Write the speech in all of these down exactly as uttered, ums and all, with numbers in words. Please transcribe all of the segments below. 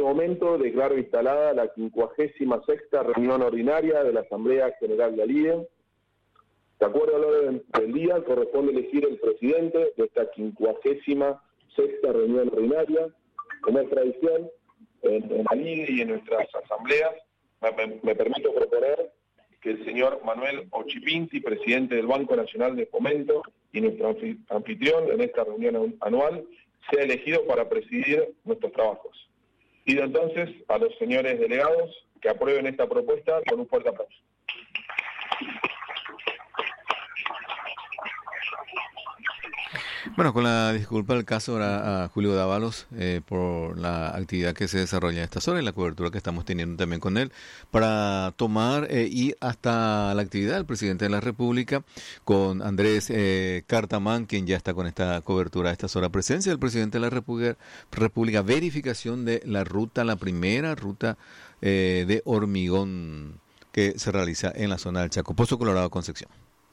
momento declaro instalada la quincuagésima sexta reunión ordinaria de la Asamblea General de ALIDE. De acuerdo al orden del día, corresponde elegir el presidente de esta quincuagésima sexta reunión ordinaria. Como es tradición, en, en ALIDE y en nuestras asambleas, me, me permito proponer que el señor Manuel Ochipinti, presidente del Banco Nacional de Fomento y nuestro anfitrión en esta reunión anual, sea elegido para presidir nuestros trabajos. Pido entonces a los señores delegados que aprueben esta propuesta con un fuerte aplauso. Bueno, con la disculpa del caso ahora a Julio Dávalos eh, por la actividad que se desarrolla en estas horas y la cobertura que estamos teniendo también con él para tomar eh, y hasta la actividad del presidente de la República con Andrés eh, Cartamán, quien ya está con esta cobertura a estas horas. Presencia del presidente de la República, República verificación de la ruta, la primera ruta eh, de hormigón que se realiza en la zona del Chaco, Pozo Colorado, Concepción.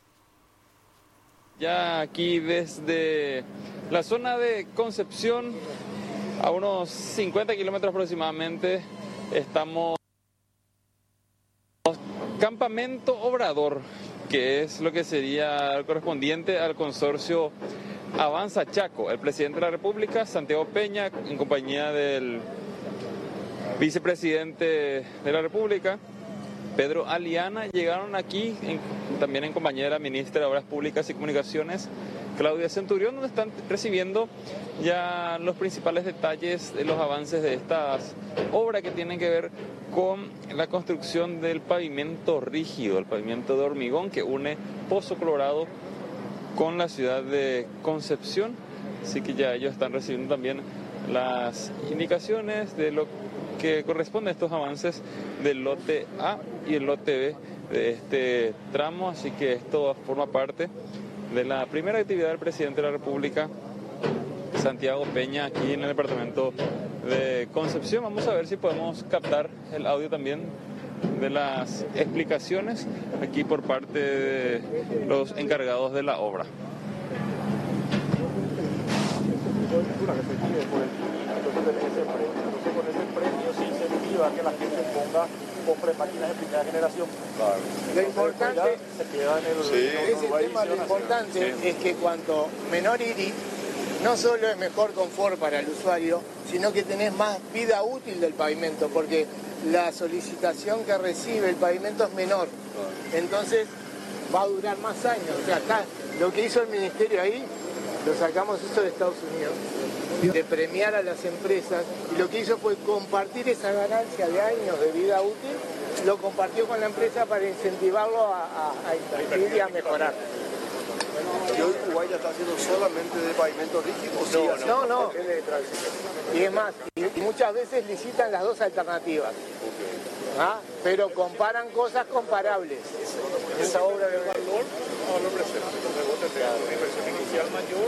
Ya aquí desde la zona de Concepción, a unos cincuenta kilómetros aproximadamente, estamos en Campamento Obrador, que es lo que sería correspondiente al consorcio Avanza Chaco. El presidente de la República, Santiago Peña, en compañía del vicepresidente de la República, Pedro Aliana, llegaron aquí en, también en compañía de la ministra de Obras Públicas y Comunicaciones, Claudia Centurión, donde están recibiendo ya los principales detalles de los avances de estas obras que tienen que ver con la construcción del pavimento rígido, el pavimento de hormigón que une Pozo Colorado con la ciudad de Concepción. Así que ya ellos están recibiendo también las indicaciones de lo que corresponde a estos avances del lote A y el lote B de este tramo, así que esto forma parte de la primera actividad del presidente de la República, Santiago Peña, aquí en el departamento de Concepción. Vamos a ver si podemos captar el audio también de las explicaciones aquí por parte de los encargados de la obra. Con ese premio se incentiva que la gente ponga, compre máquinas de primera generación. Claro. Lo importante, se queda en el, sí, en ese tema, lo importante sí. es que cuanto menor I R I, no solo es mejor confort para el usuario, sino que tenés más vida útil del pavimento, porque la solicitación que recibe el pavimento es menor. Claro. Entonces va a durar más años. O sea, acá lo que hizo el ministerio ahí, lo sacamos esto de Estados Unidos, de premiar a las empresas, y lo que hizo fue compartir esa ganancia de años de vida útil, lo compartió con la empresa para incentivarlo a, a, a invertir y a mejorar. ¿Y hoy Uruguay ya está haciendo solamente de pavimento rígido? No, sí, no, no. no. Y es más, y, y muchas veces licitan las dos alternativas. Okay. ¿Ah? Pero comparan cosas comparables. Esa obra de valor, no lo presenta. Luego tendrá una inversión inicial mayor,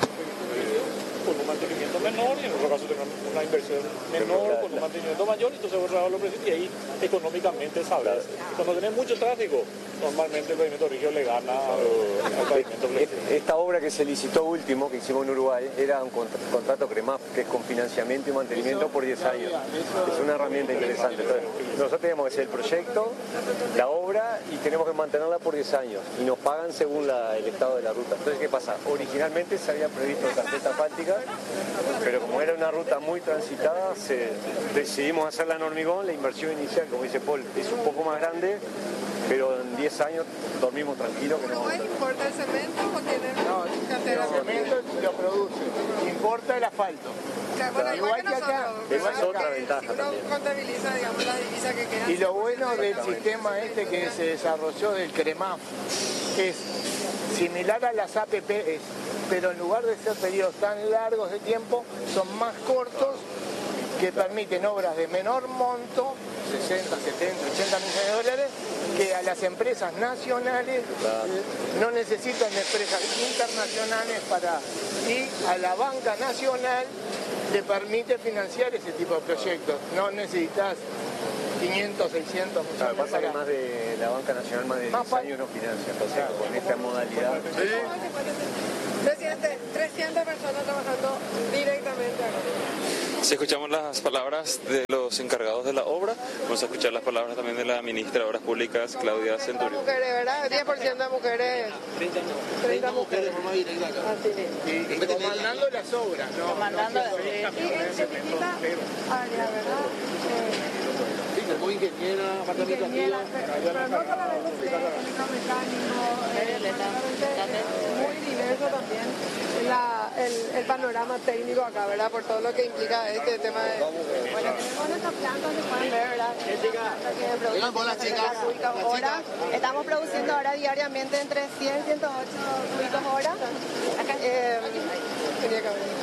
con un mantenimiento menor, y en otro caso tendrán una inversión menor con un mantenimiento mayor, y entonces ahorrado lo presenta, y ahí económicamente sabrás. Cuando tenés mucho tráfico, normalmente el pavimento rígido le gana al pavimento flexible. Esta obra que se licitó último, que hicimos en Uruguay, era un contrato CREMAF, que es con financiamiento y mantenimiento por diez años. Es una herramienta interesante. Entonces, nosotros tenemos que hacer el proyecto, la obra, y tenemos que mantenerla por diez años, y nos pagan según la, el estado de la ruta. Entonces, ¿qué pasa? Originalmente se había previsto tarjeta asfáltica, pero como era una ruta muy transitada, se, decidimos hacerla en hormigón. La inversión inicial, como dice Paul, es un poco más grande, pero en diez años dormimos tranquilos. Que no, ¿No importa el cemento o tiene no, cantera? El cemento lo produce, importa el asfalto. Claro, bueno, igual, igual que nosotros, acá, esa es otra ventaja si uno también. contabiliza, digamos, la divisa que queda. Y lo bueno del sistema este que se desarrolló del CREMAF es similar a las A P P, pero en lugar de ser periodos tan largos de tiempo, son más cortos, que permiten obras de menor monto, sesenta, setenta, ochenta millones de dólares, que a las empresas nacionales claro. no necesitan de empresas internacionales para, y a la banca nacional le permite financiar ese tipo de proyectos. No necesitas quinientos, seiscientos millones. Claro, pasa que más de la banca nacional, más de diez años no financia, entonces claro, con esta modalidad. ¿Sí? Presidente, trescientas personas trabajando directamente acá. Si escuchamos las palabras de los encargados de la obra, vamos a escuchar las palabras también de la ministra de Obras Públicas, Claudia Centurión. Mujeres, ¿verdad? diez por ciento de mujeres. treinta mujeres. Así es. Y comandando las obras, ¿no? Comandando las obras. Y en chiquitita área, ¿verdad? Como ingeniera, parte administrativa. Pero no solamente electromecánico, muy diverso también la, el, el panorama técnico acá, ¿verdad? Por todo lo que implica este tema de... Bueno, tenemos nuestras plantas, se pueden ver, ¿verdad? Vengan por las chicas. Hora. Estamos produciendo ahora diariamente entre cien y ciento ocho cúbicos hora. Eh, tenía que haber.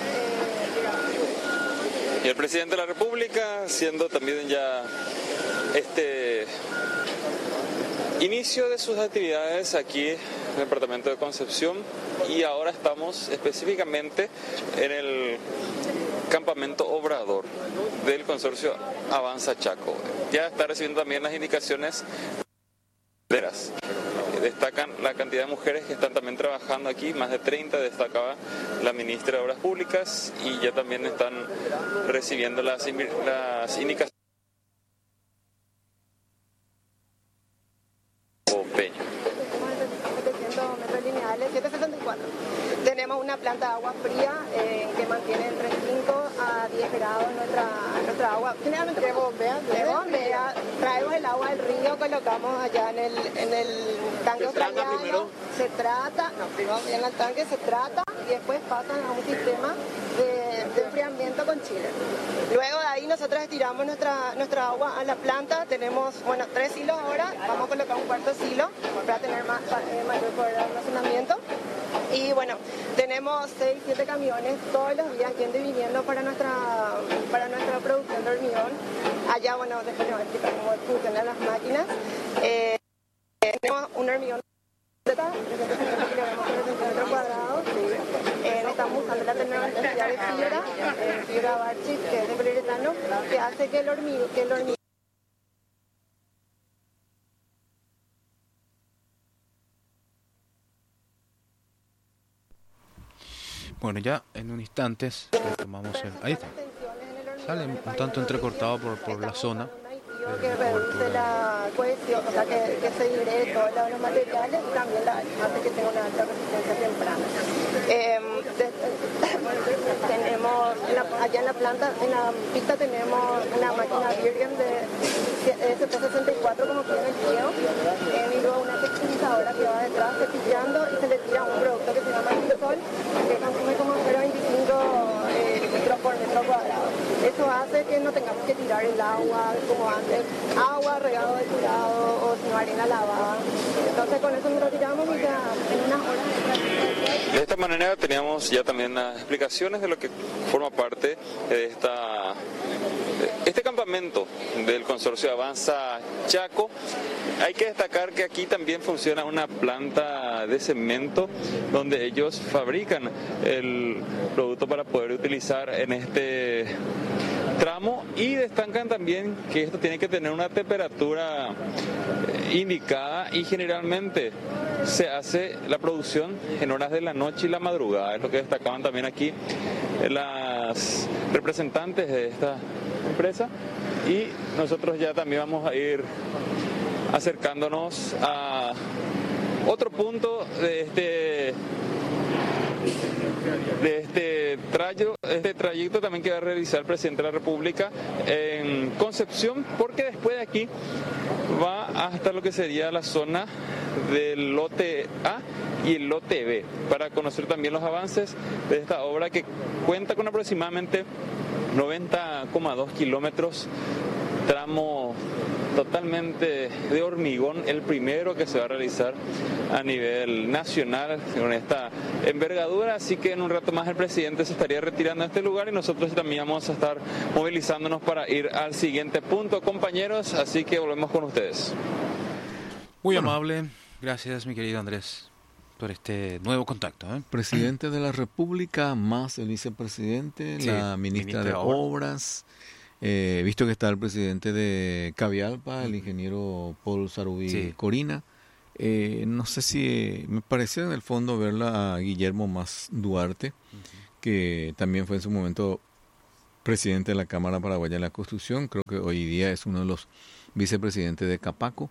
Y el presidente de la República, siendo también ya este inicio de sus actividades aquí en el departamento de Concepción, y ahora estamos específicamente en el campamento obrador del consorcio Avanza Chaco. Ya está recibiendo también las indicaciones de las destacan la cantidad de mujeres que están también trabajando aquí, más de treinta, destacaba la ministra de Obras Públicas, y ya también están recibiendo las, las indicaciones. Peña. setecientos metros lineales, setecientos sesenta y cuatro. Tenemos una planta de agua fría eh, que mantiene entre cinco a diez grados nuestra, nuestra agua. Generalmente de bombea, de bombea, traemos el agua del río, colocamos allá en el, en el tanque australiano, se trata, no, primero en el tanque se trata y después pasan a un sistema de, de enfriamiento con chile. Luego de ahí nosotros estiramos nuestra, nuestra agua a la planta, tenemos, bueno, tres silos ahora, vamos a colocar un cuarto silo para tener más, eh, mayor poder de almacenamiento. Y bueno, tenemos seis, siete camiones todos los días yendo y viniendo para nuestra, para nuestra producción de hormigón. Allá, bueno, después les voy a explicar cómo funcionan las máquinas. Eh, tenemos un hormigón de trescientos cincuenta kilogramos por centímetro cuadrado. Sí. Eh, estamos usando la tecnología de fibra, eh, fibra Barchik, que es de poliuretano, que hace que el hormigón, que el hormigón Bueno, ya en un instante tomamos el... Ahí está. Sale un tanto entrecortado por, por la zona. Que reduce la cohesión, o sea, que, que se hibre todos los materiales y también la, hace que tenga una alta resistencia temprana. Eh, de, tenemos, en la, allá en la planta, en la pista tenemos una máquina Virgen de S P sesenta y cuatro como tiene el tío, eh, y luego una texturizadora que va detrás cepillando y se le tira un producto que se llama Grisol, que consume como cero coma veinticinco eh, litros por metro cuadrado. Eso hace que no tengamos que tirar el agua como antes, agua, regado de curado o sino arena lavada. Entonces con eso nos lo tiramos y ya en unas horas. De esta manera teníamos ya también las explicaciones de lo que forma parte de esta este campamento del consorcio Avanza Chaco. Hay que destacar que aquí también funciona una planta de cemento donde ellos fabrican el producto para poder utilizar en este tramo, y destacan también que esto tiene que tener una temperatura indicada y generalmente se hace la producción en horas de la noche y la madrugada. Es lo que destacaban también aquí las representantes de esta empresa, y nosotros ya también vamos a ir acercándonos a otro punto de este de este trayo, este trayecto también que va a realizar el presidente de la República en Concepción, porque después de aquí va hasta lo que sería la zona del lote A y el lote B, para conocer también los avances de esta obra que cuenta con aproximadamente noventa coma dos kilómetros, tramo totalmente de hormigón, el primero que se va a realizar a nivel nacional con esta envergadura. Así que en un rato más el presidente se estaría retirando de este lugar y nosotros también vamos a estar movilizándonos para ir al siguiente punto, compañeros, así que volvemos con ustedes. Muy bueno. Amable, gracias mi querido Andrés por este nuevo contacto. ¿eh? Presidente de la República más el vicepresidente, sí, la ministra, ministra de Obras. Eh, visto que está el presidente de Cavialpa, el ingeniero Paul Sarubí sí. Corina. Eh, no sé si me pareció en el fondo verla a Guillermo Mas Duarte, uh-huh. que también fue en su momento presidente de la Cámara Paraguaya de la Construcción, creo que hoy día es uno de los vicepresidentes de Capaco,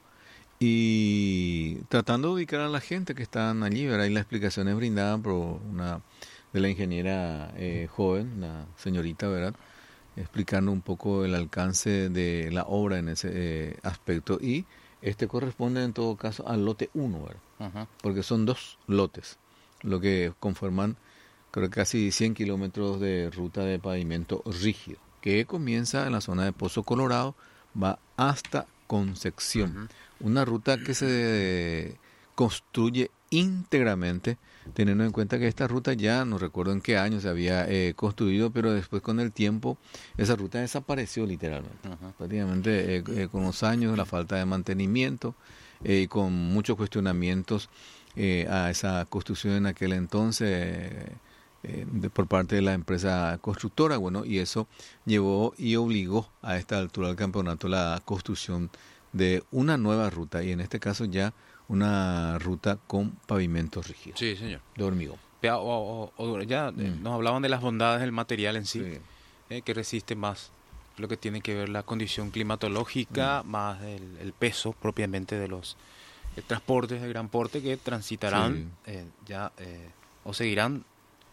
y tratando de ubicar a la gente que están allí, ¿verdad? Y las explicaciones brindadas por una de la ingeniera eh, joven, la señorita, ¿verdad? Explicando un poco el alcance de la obra en ese eh, aspecto, y este corresponde en todo caso al lote uno, ¿verdad? Uh-huh. Porque son dos lotes, lo que conforman creo que casi cien kilómetros de ruta de pavimento rígido, que comienza en la zona de Pozo Colorado, va hasta Concepción. Uh-huh. Una ruta que se construye íntegramente, teniendo en cuenta que esta ruta ya, no recuerdo en qué año se había eh, construido, pero después con el tiempo esa ruta desapareció literalmente. Uh-huh. Prácticamente eh, eh, con los años, la falta de mantenimiento eh, y con muchos cuestionamientos eh, a esa construcción en aquel entonces eh, eh, de, por parte de la empresa constructora, bueno, y eso llevó y obligó a esta altura del campeonato la construcción de una nueva ruta, y en este caso ya una ruta con pavimento rígido. Sí, señor. De hormigón. Ya, o, o, o, ya mm. nos hablaban de las bondades del material en sí, sí. Eh, que resiste más lo que tiene que ver la condición climatológica, mm. más el, el peso propiamente de los eh, transportes de gran porte que transitarán sí. eh, ya eh, o seguirán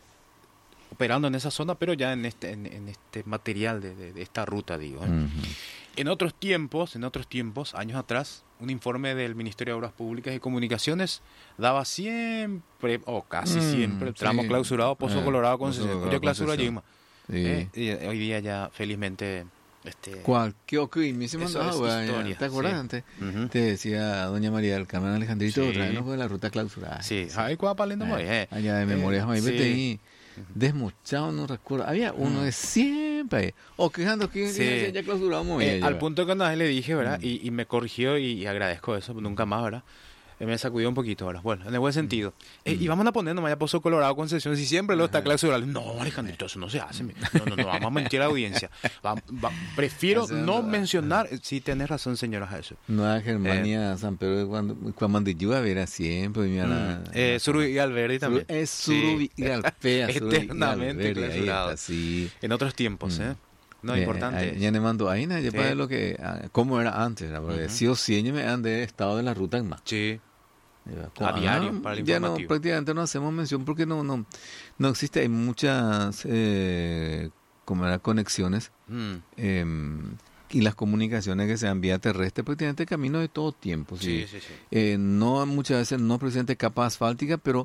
operando en esa zona, pero ya en este en, en este material de, de, de esta ruta, digo. ¿eh? Mm-hmm. En otros tiempos, en otros tiempos, años atrás, un informe del Ministerio de Obras Públicas y Comunicaciones daba siempre, o casi mm, siempre, tramo sí. clausurado, Pozo eh, Colorado, Concesión, cuya clausura llegó. Sí. Eh, y hoy día ya, felizmente... Este, Cualquier crimen se mandaba, güey. ¿Te acuerdas sí. antes? Uh-huh. Te decía doña María del Carmen Alejandrito, sí. tráenos de la ruta clausurada. Sí, ay, cuál palendo muy, eh. Allá de memoria, eh, sí. ahí. Desmochado, no recuerdo. Había uno mm. de siempre. O quejando que sí. ya clausuramos. Eh, al punto que una vez le dije, ¿verdad? Mm. Y, y me corrigió y, y agradezco eso, nunca más, ¿verdad? Eh, me sacudió un poquito ahora. Bueno, en el buen sentido. Eh, mm. Y vamos a poner nomás ya Pozo Colorado, Concesión, si siempre lo está clausurado. No, Alejandrito, eso no se hace. No, no, no, vamos a mentir a la audiencia. Va, va, prefiero no, no mencionar. Sí, tenés razón, señora Jesús. Nueva Germania, eh, San Pedro de Cuamandillúa, verá siempre. Mi mm. eh, Surubi Galverde también. Es Surubi Galpea. Eternamente clausurado. Sí. En otros tiempos, mm. ¿eh? No, eh, importante. Ya me mandó ahí, ya para lo que, cómo era antes, porque uh-huh. sí o sí me han de estado de la ruta en más. Sí. A diario, para el ya no, prácticamente no hacemos mención porque no no no existe, hay muchas eh, como era, conexiones mm. eh, y las comunicaciones que sean vía terrestre, prácticamente camino de todo tiempo. ¿sí? Sí, sí, sí. Eh, no muchas veces no presente capa asfáltica, pero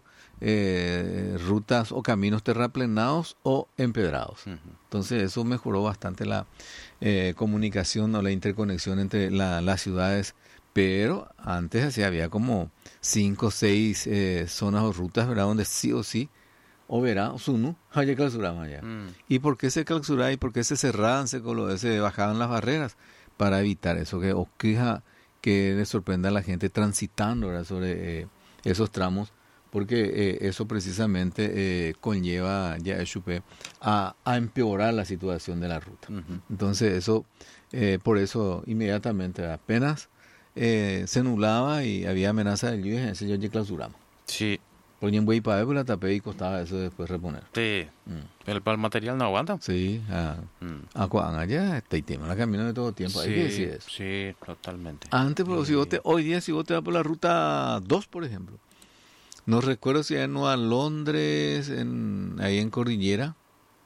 eh, rutas o caminos terraplenados o empedrados. Uh-huh. Entonces eso mejoró bastante la eh, comunicación o la interconexión entre la, las ciudades. Pero antes así había como cinco o seis eh, zonas o rutas, ¿verdad? Donde sí o sí, o verá, o sunu, allá clausuraban allá. Mm. ¿Y por qué se clausuraban y por qué se cerraban, se, se bajaban las barreras? Para evitar eso, que o queja que le sorprenda a la gente transitando, ¿verdad? Sobre eh, esos tramos, porque eh, eso precisamente eh, conlleva ya el chupé a, a empeorar la situación de la ruta. Uh-huh. Entonces eso, eh, por eso inmediatamente apenas Eh, se nublaba y había amenaza de lluvia, en ese ya clausuramos. Sí. Porque en Huaypae pues la tapé y costaba eso después reponer. Sí. Mm. El, el material no aguanta. Sí. A, mm. a Cuán allá está y tema la camino de todo tiempo. Sí, hay que decir eso. Sí, totalmente. Antes, pero sí. si vos te, hoy día si vos te vas por la ruta dos, por ejemplo. No recuerdo si en Nueva Londres, en, ahí en Cordillera,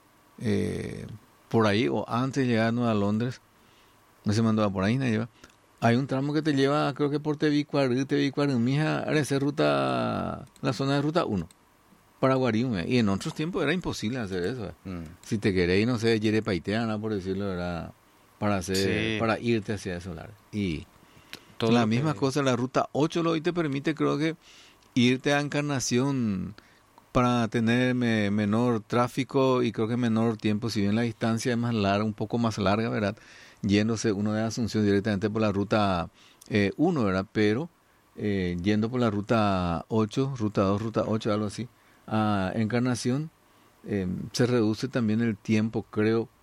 eh, por ahí, o antes de llegar a Nueva Londres, no se mandaba por ahí, nadie va. Hay un tramo que te lleva, creo que por Tevicuarí, Tevicuarí, mija, a esa ruta, la zona de ruta uno, para Guarín. Y en otros tiempos era imposible hacer eso. Mm. Si te queréis, no sé, Yerepaiteana, por decirlo, era para hacer, sí. para irte hacia eso. Y todo la misma que... cosa, la ruta ocho lo hoy te permite, creo que, irte a Encarnación para tener me, menor tráfico y creo que menor tiempo, si bien la distancia es más larga, un poco más larga, ¿verdad? Yéndose uno de Asunción directamente por la ruta eh, uno, ¿verdad? Pero eh, yendo por la ruta ocho, ruta dos, ruta ocho, algo así, a Encarnación, eh, se reduce también el tiempo, creo,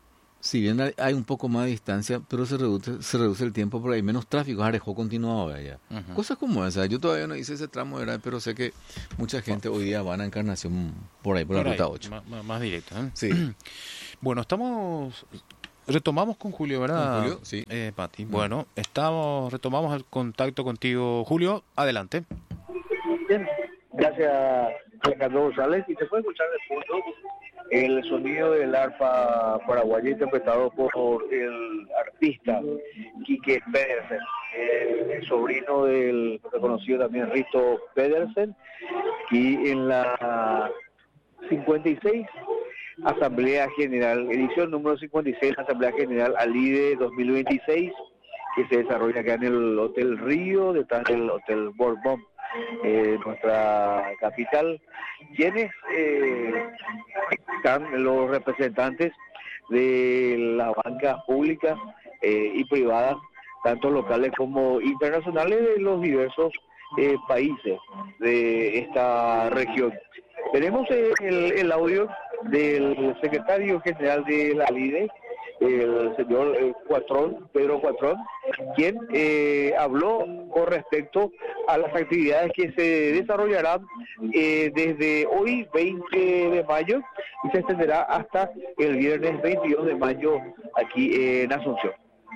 Si bien hay un poco más de distancia, pero se reduce se reduce el tiempo porque hay menos tráfico, Arejó continuado allá. Uh-huh. Cosas como esa. Yo todavía no hice ese tramo, ¿verdad? Pero sé que mucha gente hoy día va a Encarnación por ahí, por, por la ruta ocho. Más, más directo, ¿eh? Sí. Bueno, estamos... Retomamos con Julio, ¿verdad? Con Julio, sí. Eh, Pati. Uh-huh. Bueno, estamos, retomamos el contacto contigo. Julio, adelante. Bien, gracias Alejandro González. Y se puede escuchar de fondo el sonido del arpa paraguaya interpretado por el artista Quique Pedersen, el, el sobrino del reconocido también Rito Pedersen, y en la cincuenta y seis Asamblea General, edición número cincuenta y seis, Asamblea General Alide dos mil veintiséis, que se desarrolla acá en el Hotel Río, detrás del Hotel Bourbon, eh, nuestra capital, quienes eh, están los representantes de las bancas públicas eh, y privadas, tanto locales como internacionales, de los diversos eh, países de esta región. Tenemos el, el audio del secretario general de la Alide, el señor eh, Cuatrón, Pedro Cuatrón, quien eh, habló con respecto a las actividades que se desarrollarán eh, desde hoy, veinte de mayo, y se extenderá hasta el viernes veintidós de mayo aquí en Asunción.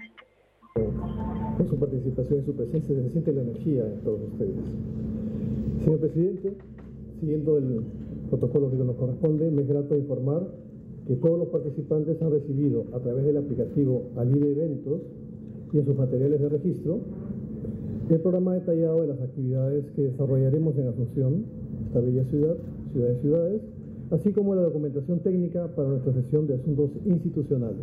Con su participación y su presencia se siente la energía en todos ustedes. Señor presidente, siguiendo el protocolo que nos corresponde, me es grato informar que todos los participantes han recibido a través del aplicativo Alide Eventos y en sus materiales de registro el programa detallado de las actividades que desarrollaremos en Asunción, esta bella ciudad, ciudad de ciudades, así como la documentación técnica para nuestra sesión de asuntos institucionales.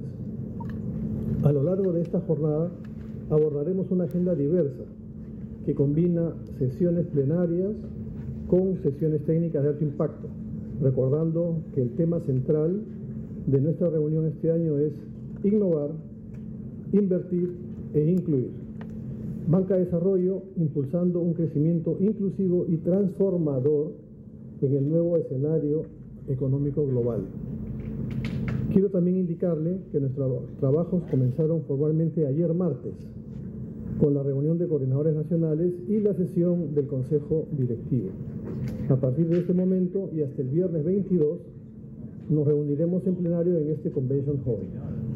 A lo largo de esta jornada abordaremos una agenda diversa que combina sesiones plenarias con sesiones técnicas de alto impacto, recordando que el tema central de nuestra reunión este año es innovar, invertir e incluir. Banca de Desarrollo impulsando un crecimiento inclusivo y transformador en el nuevo escenario económico global. Quiero también indicarle que nuestros trabajos comenzaron formalmente ayer martes, con la reunión de coordinadores nacionales y la sesión del Consejo Directivo. A partir de este momento y hasta el viernes veintidós, nos reuniremos en plenario en este Convention Hall.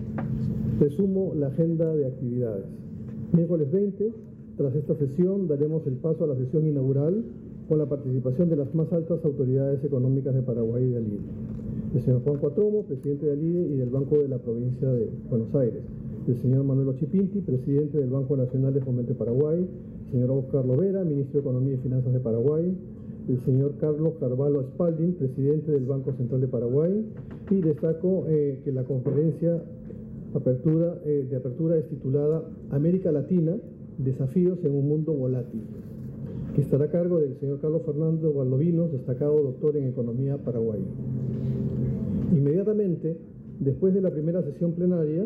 Resumo la agenda de actividades. Miércoles veinte, tras esta sesión, daremos el paso a la sesión inaugural con la participación de las más altas autoridades económicas de Paraguay y de Alide. El señor Juan Cuatromo, presidente de Alide y del Banco de la Provincia de Buenos Aires. El señor Manuel Ochipinti, presidente del Banco Nacional de Fomento de Paraguay. El señor Oscar Lovera, ministro de Economía y Finanzas de Paraguay. El señor Carlos Carvalho Spalding, presidente del Banco Central de Paraguay, y destaco eh, que la conferencia apertura, eh, de apertura es titulada América Latina, desafíos en un mundo volátil, que estará a cargo del señor Carlos Fernando Valdovinos, destacado doctor en Economía paraguayo. Inmediatamente, después de la primera sesión plenaria,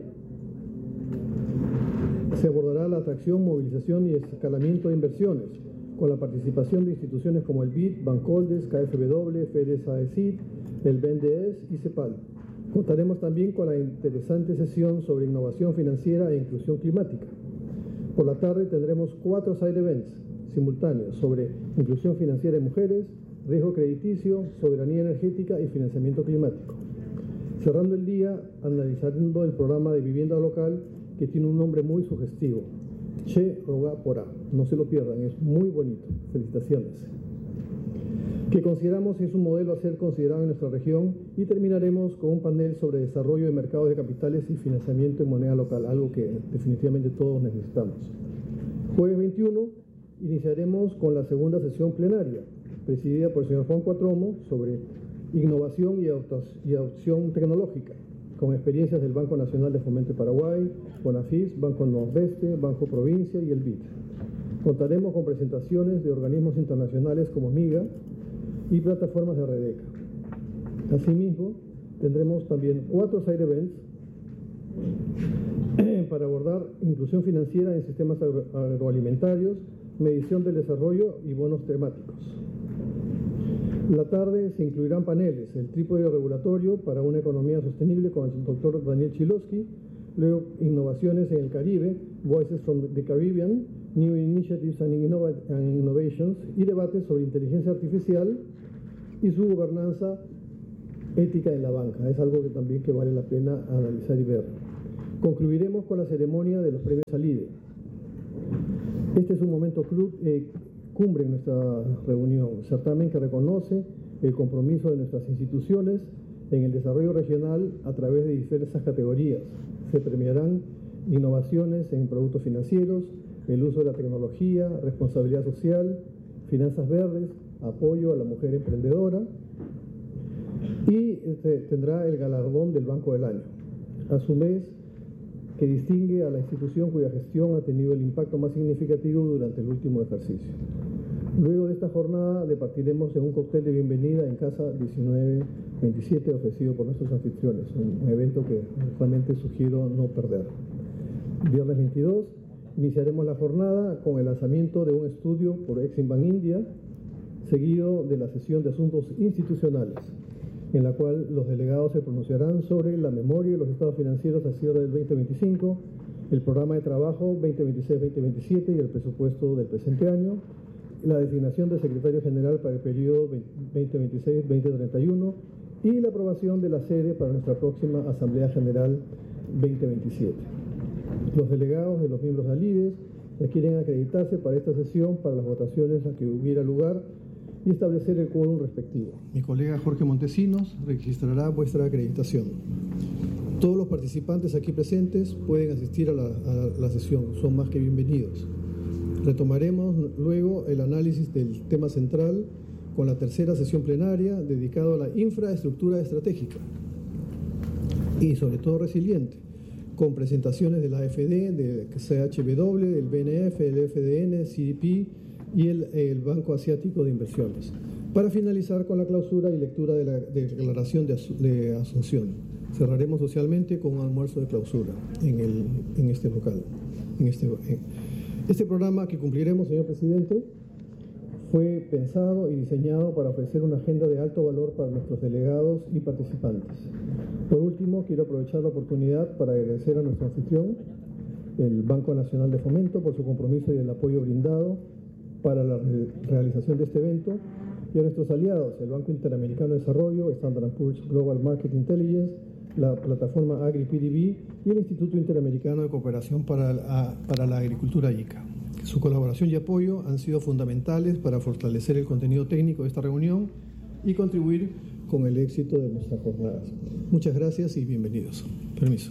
se abordará la atracción, movilización y escalamiento de inversiones, con la participación de instituciones como el B I D, Bancoldes, K F W, FEDES-AECID, el B N D E S y CEPAL. Contaremos también con la interesante sesión sobre innovación financiera e inclusión climática. Por la tarde tendremos cuatro side events simultáneos sobre inclusión financiera de mujeres, riesgo crediticio, soberanía energética y financiamiento climático. Cerrando el día, analizando el programa de vivienda local, que tiene un nombre muy sugestivo, Che Roga Porá. No se lo pierdan, es muy bonito. Felicitaciones. Que consideramos es un modelo a ser considerado en nuestra región, y terminaremos con un panel sobre desarrollo de mercados de capitales y financiamiento en moneda local, algo que definitivamente todos necesitamos. Jueves veintiuno iniciaremos con la segunda sesión plenaria, presidida por el señor Juan Cuatromo, sobre innovación y adopción tecnológica, con experiencias del Banco Nacional de Fomento de Paraguay, Bonafis, Banco Nordeste, Banco Provincia y el B I D. Contaremos con presentaciones de organismos internacionales como MIGA y plataformas de Redeca. Asimismo, tendremos también cuatro side events para abordar inclusión financiera en sistemas agro agroalimentarios, medición del desarrollo y bonos temáticos. La tarde se incluirán paneles, el trípode regulatorio para una economía sostenible con el doctor Daniel Chilosky, luego innovaciones en el Caribe, Voices from the Caribbean, New Initiatives and, Innova and Innovations, y debates sobre inteligencia artificial y su gobernanza ética en la banca. Es algo que también que vale la pena analizar y ver. Concluiremos con la ceremonia de los premios Alide. Este es un momento cru eh, cumbre en nuestra reunión, certamen que reconoce el compromiso de nuestras instituciones en el desarrollo regional a través de diversas categorías. Se premiarán innovaciones en productos financieros, el uso de la tecnología, responsabilidad social, finanzas verdes, apoyo a la mujer emprendedora, y este, tendrá el galardón del Banco del Año, a su vez que distingue a la institución cuya gestión ha tenido el impacto más significativo durante el último ejercicio. Luego de esta jornada departiremos en un cóctel de bienvenida en Casa diecinueve veintisiete ofrecido por nuestros anfitriones, un evento que realmente sugiero no perder. Viernes veintidós iniciaremos la jornada con el lanzamiento de un estudio por Exim Bank India, seguido de la sesión de asuntos institucionales, en la cual los delegados se pronunciarán sobre la memoria y los estados financieros a cierre del veinte veinticinco, el programa de trabajo veinte veintiséis veinte veintisiete y el presupuesto del presente año, la designación del secretario general para el periodo veinte veintiséis veinte treinta y uno y la aprobación de la sede para nuestra próxima Asamblea General veinte veintisiete. Los delegados de los miembros de ALIDES requieren acreditarse para esta sesión para las votaciones a que hubiera lugar y establecer el quórum respectivo. Mi colega Jorge Montesinos registrará vuestra acreditación. Todos los participantes aquí presentes pueden asistir a la, a la sesión, son más que bienvenidos. Retomaremos luego el análisis del tema central con la tercera sesión plenaria dedicada a la infraestructura estratégica y sobre todo resiliente, con presentaciones de la A F D, del C H W, del B N F, del F D N, C D P y el, el Banco Asiático de Inversiones, para finalizar con la clausura y lectura de la declaración de, de Asunción. Cerraremos socialmente con un almuerzo de clausura en, el, en este local. En este, en, Este programa que cumpliremos, señor presidente, fue pensado y diseñado para ofrecer una agenda de alto valor para nuestros delegados y participantes. Por último, quiero aprovechar la oportunidad para agradecer a nuestro anfitrión, el Banco Nacional de Fomento, por su compromiso y el apoyo brindado para la re realización de este evento, y a nuestros aliados, el Banco Interamericano de Desarrollo, Standard and Poor's Global Market Intelligence, la plataforma AgriPDB y el Instituto Interamericano de Cooperación para la, para la Agricultura I C A. Su colaboración y apoyo han sido fundamentales para fortalecer el contenido técnico de esta reunión y contribuir con el éxito de nuestras jornadas. Muchas gracias y bienvenidos. Permiso.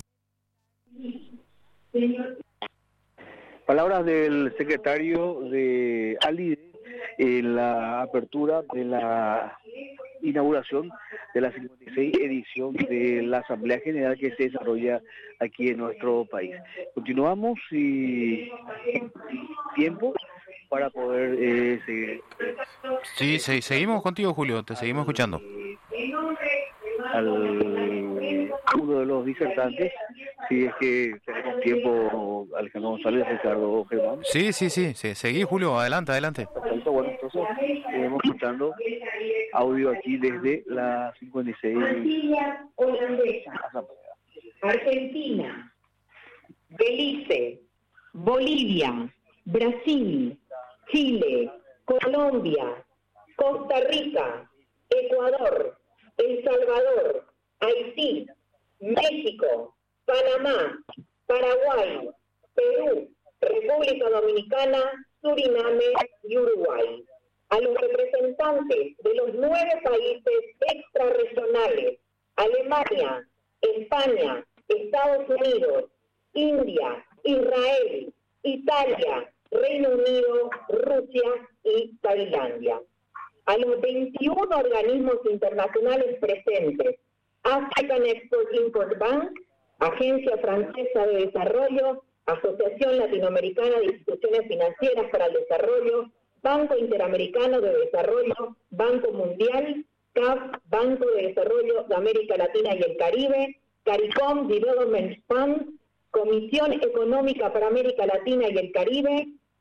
Palabras del secretario de ALIDE en la apertura de la inauguración de la cincuenta y seis edición de la Asamblea General que se desarrolla aquí en nuestro país. Continuamos y tiempo para poder eh, seguir. Sí, sí, seguimos contigo, Julio, te seguimos escuchando. Al uno de los disertantes, si es que tenemos tiempo, Alejandro González, Ricardo Germán. Sí, sí, sí, sí, seguí, Julio, adelante, adelante. Perfecto, bueno, entonces seguimos escuchando audio aquí desde la cincuenta y seis Argentina holandesa, Argentina, Belice, Bolivia, Brasil, Chile, Colombia, Costa Rica, Ecuador, El Salvador, Haití, México, Panamá, Paraguay, Perú, República Dominicana, Suriname y Uruguay. A los representantes de los nueve países extrarregionales, Alemania, España, Estados Unidos, India, Israel, Italia, Reino Unido, Rusia y Tailandia. A los veintiuno organismos internacionales presentes, African Export-Import Bank, Agencia Francesa de Desarrollo, Asociación Latinoamericana de Instituciones Financieras para el Desarrollo, Banco Interamericano de Desarrollo, Banco Mundial, C A F, Banco de Desarrollo de América Latina y el Caribe, CARICOM Development Fund, Comisión Económica para América Latina y el Caribe,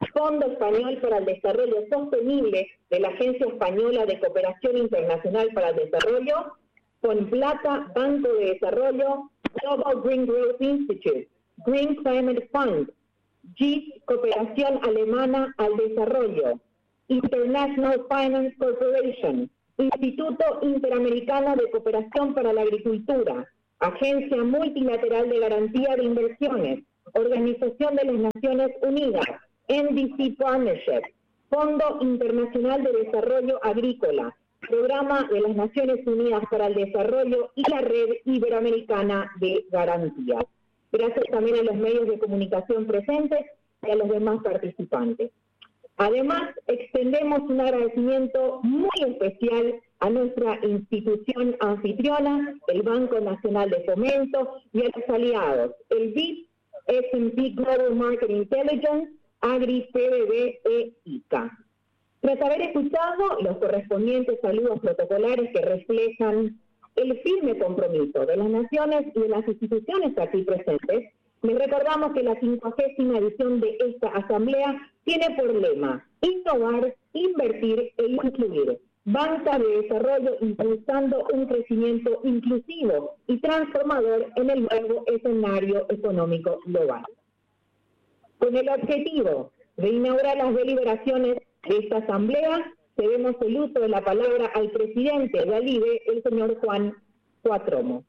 Fondo Español para el Desarrollo Sostenible de la Agencia Española de Cooperación Internacional para el Desarrollo, Fonplata, Banco de Desarrollo, Global Green Growth Institute, Green Climate Fund, G I S, Cooperación Alemana al Desarrollo, International Finance Corporation, Instituto Interamericano de Cooperación para la Agricultura, Agencia Multilateral de Garantía de Inversiones, Organización de las Naciones Unidas, N D C Partnership, Fondo Internacional de Desarrollo Agrícola, Programa de las Naciones Unidas para el Desarrollo y la Red Iberoamericana de Garantías. Gracias también a los medios de comunicación presentes y a los demás participantes. Además, extendemos un agradecimiento muy especial a nuestra institución anfitriona, el Banco Nacional de Fomento, y a los aliados, el B I P, S and P Global Market Intelligence, Agri, P B B e I C A. Tras haber escuchado los correspondientes saludos protocolares que reflejan el firme compromiso de las naciones y de las instituciones aquí presentes, les recordamos que la quincuagésima edición de esta asamblea tiene por lema innovar, invertir e incluir. Banca de desarrollo impulsando un crecimiento inclusivo y transformador en el nuevo escenario económico global. Con el objetivo de inaugurar las deliberaciones de esta asamblea, cedemos el uso de la palabra al presidente de ALIDE, el señor Juan Cuatromo.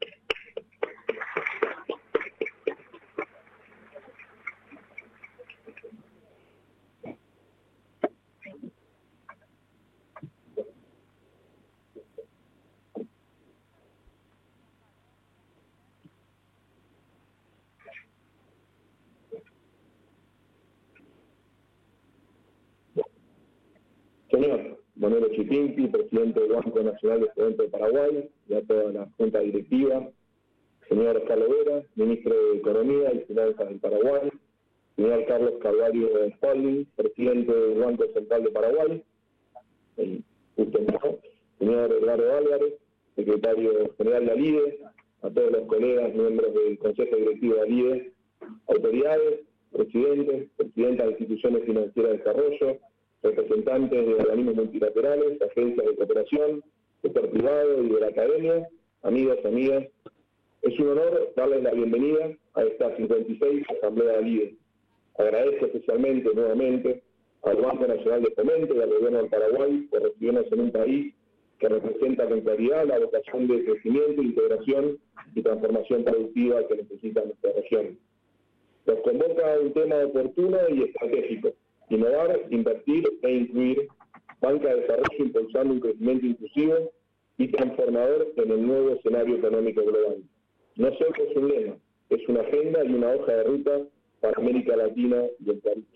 Señor Manuel Chipinti, presidente del Banco Nacional de Fomento de Paraguay, y a toda la Junta Directiva, señor Carlos Vera, ministro de Economía y Finanzas del Paraguay, señor Carlos Carvalho Spalding, presidente del Banco Central de Paraguay, el justo mismo, señor Eduardo Álvarez, secretario general de ALIDE, a todos los colegas, miembros del Consejo Directivo de ALIDE, autoridades, presidentes, presidentas de instituciones financieras de desarrollo, representantes de organismos multilaterales, agencias de cooperación, sector privado y de la academia, amigos, amigas. Es un honor darles la bienvenida a esta cincuenta y seis Asamblea de ALIDE. Agradezco especialmente, nuevamente, al Banco Nacional de Fomento y al Gobierno del Paraguay por recibirnos en un país que representa con claridad la vocación de crecimiento, integración y transformación productiva que necesita nuestra región. Nos convoca un tema oportuno y estratégico: innovar, invertir e incluir, banca de desarrollo impulsando un crecimiento inclusivo y transformador en el nuevo escenario económico global. No solo es un lema, es una agenda y una hoja de ruta para América Latina y el Caribe.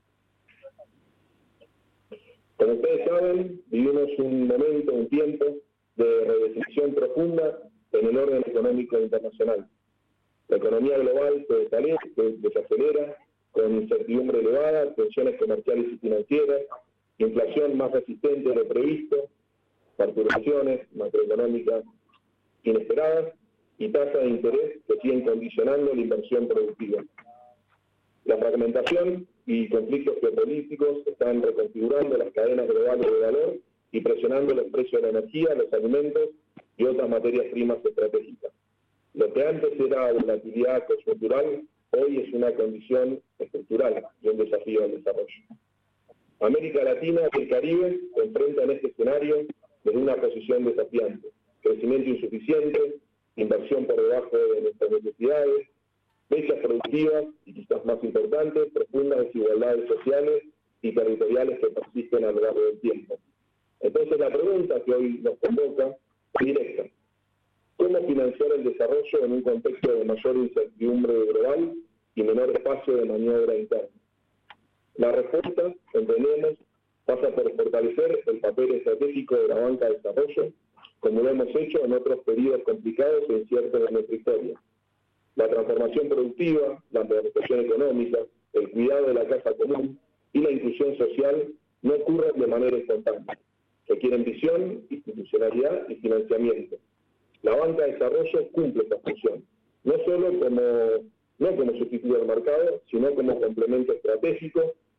Como ustedes saben, vivimos un momento, un tiempo de redefinición profunda en el orden económico internacional. La economía global se desacelera, se desacelera con incertidumbre elevada, tensiones comerciales y financieras, inflación más resistente de lo previsto, perturbaciones macroeconómicas inesperadas y tasas de interés que siguen condicionando la inversión productiva. La fragmentación y conflictos geopolíticos están reconfigurando las cadenas globales de valor y presionando los precios de la energía, los alimentos y otras materias primas estratégicas. Lo que antes era volatilidad coyuntural, hoy es una condición estructural y un desafío al desarrollo. América Latina y el Caribe se enfrentan a este escenario desde una posición desafiante: crecimiento insuficiente, inversión por debajo de nuestras necesidades, brechas productivas y, quizás más importantes, profundas desigualdades sociales y territoriales que persisten a lo largo del tiempo. Entonces la pregunta que hoy nos convoca es directa: ¿cómo financiar el desarrollo en un contexto de mayor incertidumbre global y menor espacio de maniobra interna? La respuesta, entendemos, pasa por fortalecer el papel estratégico de la banca de desarrollo, como lo hemos hecho en otros periodos complicados e inciertos de nuestra historia. La transformación productiva, la modernización económica, el cuidado de la casa común y la inclusión social no ocurren de manera espontánea. Requieren visión, institucionalidad y financiamiento. La banca de desarrollo cumple esta función, no solo como, no como sustituto del mercado, sino como complemento estratégico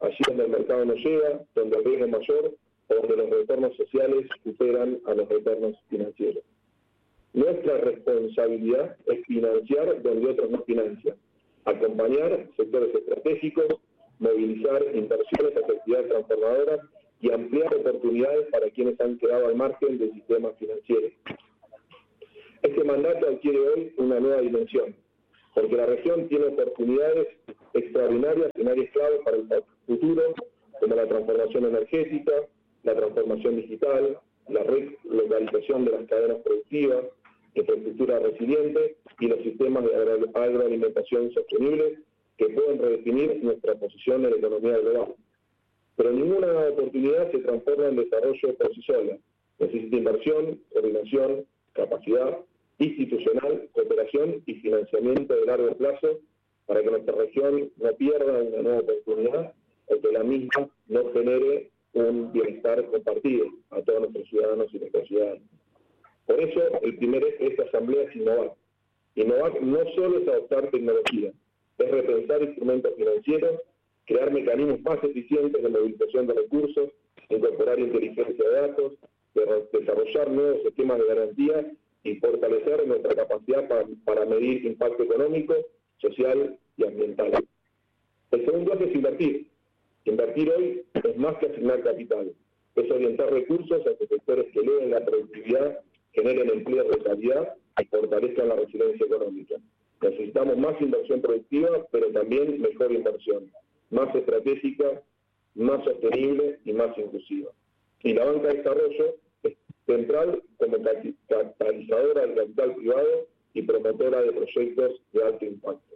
allí donde el mercado no llega, donde el riesgo es mayor o donde los retornos sociales superan a los retornos financieros. Nuestra responsabilidad es financiar donde otros no financian, acompañar sectores estratégicos, movilizar inversiones hacia actividades transformadoras y ampliar oportunidades para quienes han quedado al margen del sistema financiero. Este mandato adquiere hoy una nueva dimensión, porque la región tiene oportunidades extraordinarias en áreas clave para el futuro, como la transformación energética, la transformación digital, la relocalización de las cadenas productivas, infraestructura resiliente y los sistemas de agro agroalimentación sostenible que pueden redefinir nuestra posición en la economía global. Pero ninguna oportunidad se transforma en desarrollo por sí sola. Necesita inversión, coordinación, capacidad institucional, cooperación y financiamiento de largo plazo para que nuestra región no pierda una nueva oportunidad o que la misma no genere un bienestar compartido a todos nuestros ciudadanos y nuestras ciudadanas. Por eso, el primer eje de esta asamblea es innovar. Innovar no solo es adoptar tecnología, es repensar instrumentos financieros, crear mecanismos más eficientes de movilización de recursos, incorporar inteligencia de datos, de desarrollar nuevos sistemas de garantía y fortalecer nuestra capacidad para, para medir impacto económico, social y ambiental. El segundo eje es invertir. Invertir hoy es más que asignar capital, es orientar recursos hacia sectores que eleven la productividad, generen empleos de calidad y fortalezcan la resiliencia económica. Necesitamos más inversión productiva, pero también mejor inversión, más estratégica, más sostenible y más inclusiva. Y la banca de desarrollo es central como catalizadora del capital privado y promotora de proyectos de alto impacto.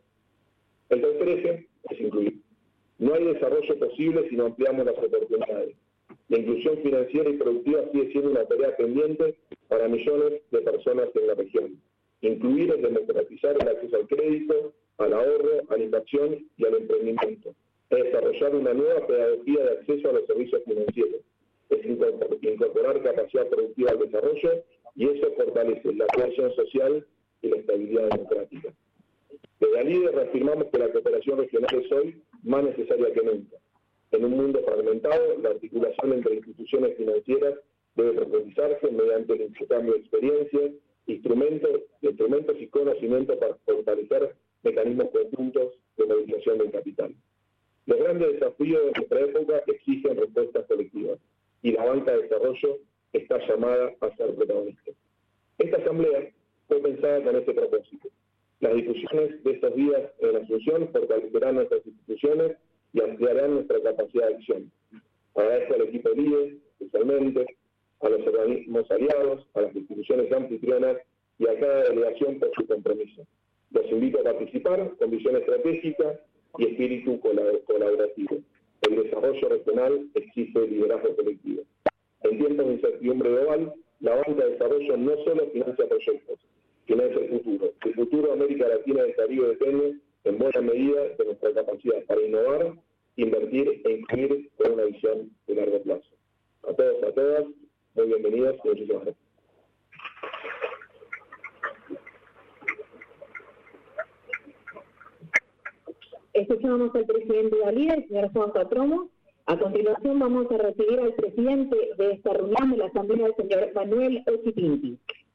El tercer eje es incluir. No hay desarrollo posible si no ampliamos las oportunidades. La inclusión financiera y productiva sigue siendo una tarea pendiente para millones de personas en la región. Incluir es democratizar el acceso al crédito, al ahorro, a la inversión y al emprendimiento. Es desarrollar una nueva pedagogía de acceso a los servicios financieros. Es incorporar capacidad productiva al desarrollo y eso fortalece la cohesión social y la estabilidad democrática. Desde ALIDE reafirmamos que la cooperación regional es hoy más necesaria que nunca. En un mundo fragmentado, la articulación entre instituciones financieras debe profundizarse mediante el intercambio de experiencias, instrumentos, instrumentos y conocimientos para fortalecer mecanismos conjuntos de movilización del capital. Los grandes desafíos de nuestra época exigen respuestas colectivas y la banca de desarrollo está llamada a ser protagonista. Esta asamblea fue pensada con este propósito. Las discusiones de estos días en la Asunción fortalecerán nuestras instituciones y ampliarán nuestra capacidad de acción. Agradezco al equipo LIDE, especialmente, a los organismos aliados, a las instituciones anfitrionas y a cada delegación por su compromiso. Los invito a participar con visión estratégica y espíritu colaborativo. El desarrollo regional exige liderazgo colectivo. En tiempos de incertidumbre global, la banca de desarrollo no solo financia proyectos, sino es el futuro. El futuro de América Latina y el Caribe depende en buena medida de nuestra capacidad para innovar, invertir e incluir con una visión de largo plazo. A todos, a todas, muy bienvenidos y muchísimas gracias. Escuchamos al presidente de ALIDE, el señor Juan Catromo. A continuación vamos a recibir al presidente de esta reunión de la Asamblea, el señor Manuel Ochipinti.